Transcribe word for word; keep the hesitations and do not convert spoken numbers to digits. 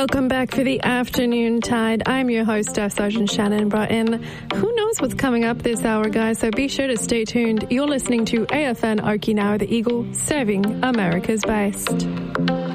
Welcome back for the Afternoon Tide. I'm your host, Staff Sergeant Shannon Broughton. Who knows what's coming up this hour, guys, so be sure to stay tuned. You're listening to A F N Okinawa, the Eagle, serving America's best.